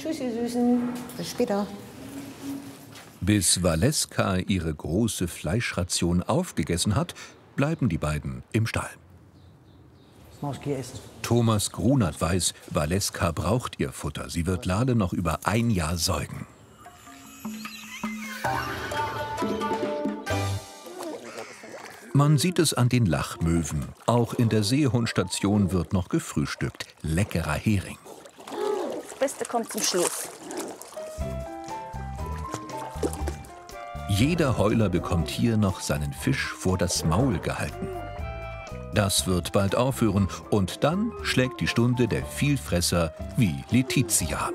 Tschüss, ihr Süßen. Bis später. Bis Valeska ihre große Fleischration aufgegessen hat, bleiben die beiden im Stall. Maus, geh essen. Thomas Grunert weiß, Valeska braucht ihr Futter. Sie wird Lale noch über ein Jahr säugen. Man sieht es an den Lachmöwen. Auch in der Seehundstation wird noch gefrühstückt. Leckerer Hering. Das Beste kommt zum Schluss. Jeder Heuler bekommt hier noch seinen Fisch vor das Maul gehalten. Das wird bald aufhören und dann schlägt die Stunde der Vielfresser wie Letizia.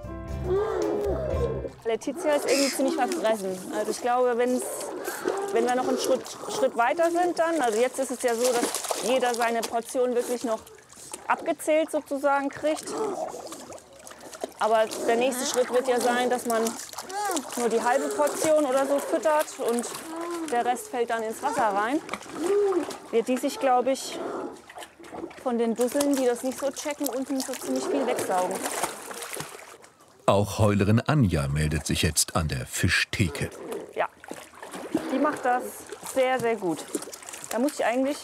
Letizia ist irgendwie ziemlich verfressen. Also ich glaube, wenn wir noch einen Schritt weiter sind dann, also jetzt ist es ja so, dass jeder seine Portion wirklich noch abgezählt sozusagen kriegt. Aber der nächste Schritt wird ja sein, dass man nur die halbe Portion oder so füttert und der Rest fällt dann ins Wasser rein. Wird die sich, glaube ich, von den Dusseln, die das nicht so checken, unten so ziemlich viel wegsaugen. Auch Heulerin Anja meldet sich jetzt an der Fischtheke. Ja, die macht das sehr, sehr gut. Da muss ich eigentlich...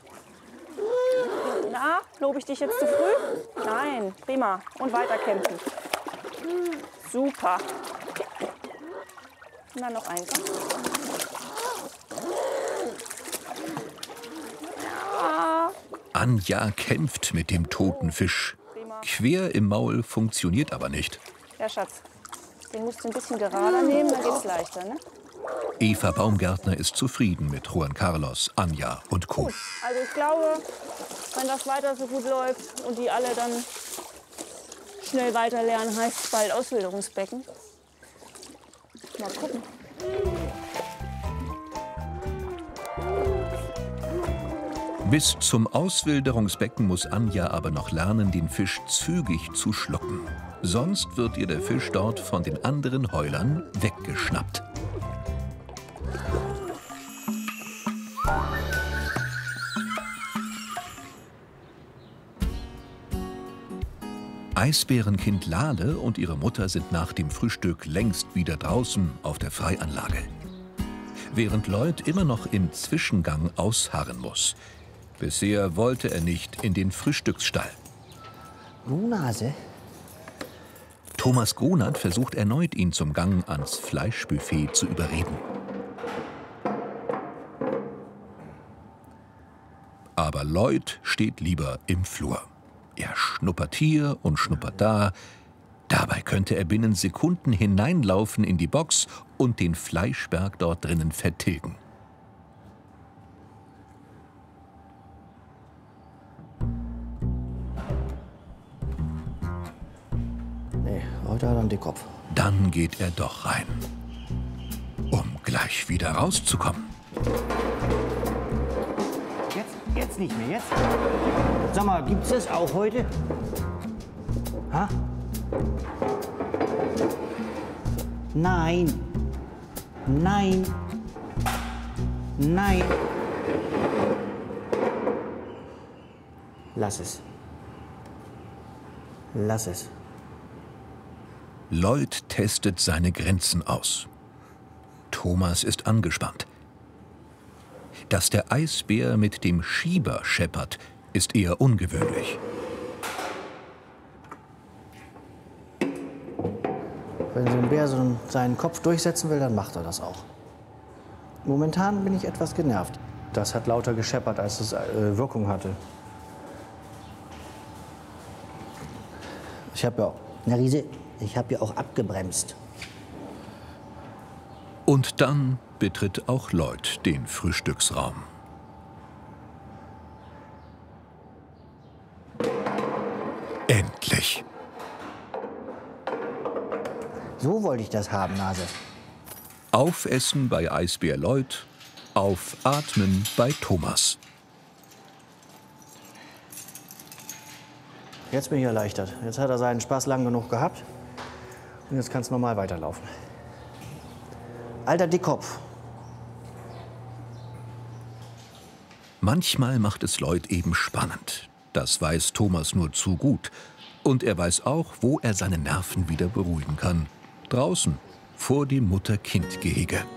Na, lobe ich dich jetzt zu früh? Nein, prima. Und weiter kämpfen. Super. Und dann noch eins. Ja. Anja kämpft mit dem toten Fisch. Quer im Maul funktioniert aber nicht. Ja, Schatz, den musst du ein bisschen gerader nehmen, dann geht's leichter, ne? Eva Baumgärtner ist zufrieden mit Juan Carlos, Anja und Co. Gut. Also ich glaube, wenn das weiter so gut läuft und die alle dann schnell weiter lernen, heißt es bald Auswilderungsbecken. Mal gucken. Bis zum Auswilderungsbecken muss Anja aber noch lernen, den Fisch zügig zu schlucken. Sonst wird ihr der Fisch dort von den anderen Heulern weggeschnappt. Eisbärenkind Lale und ihre Mutter sind nach dem Frühstück längst wieder draußen auf der Freianlage. Während Lloyd immer noch im Zwischengang ausharren muss. Bisher wollte er nicht in den Frühstücksstall. Nase. Thomas Grunert versucht erneut, ihn zum Gang ans Fleischbuffet zu überreden. Aber Lloyd steht lieber im Flur. Er schnuppert hier und schnuppert da. Dabei könnte er binnen Sekunden hineinlaufen in die Box und den Fleischberg dort drinnen vertilgen. Nee, heute hat er einen Dickkopf. Dann geht er doch rein, um gleich wieder rauszukommen. Jetzt nicht mehr, jetzt? Sag mal, gibt's das auch heute? Ha? Nein. Nein. Nein. Lass es. Lass es. Lloyd testet seine Grenzen aus. Thomas ist angespannt. Dass der Eisbär mit dem Schieber scheppert, ist eher ungewöhnlich. Wenn so ein Bär seinen Kopf durchsetzen will, dann macht er das auch. Momentan bin ich etwas genervt. Das hat lauter gescheppert, als es Wirkung hatte. Ich habe ja auch... Na Riese, ich habe ja auch abgebremst. Und dann betritt auch Lloyd den Frühstücksraum. Endlich! So wollte ich das haben, Nase. Aufessen bei Eisbär Lloyd, aufatmen bei Thomas. Jetzt bin ich erleichtert. Jetzt hat er seinen Spaß lang genug gehabt. Und jetzt kann es normal weiterlaufen. Alter Dickkopf. Manchmal macht es Lloyd eben spannend. Das weiß Thomas nur zu gut. Und er weiß auch, wo er seine Nerven wieder beruhigen kann. Draußen, vor dem Mutter-Kind-Gehege.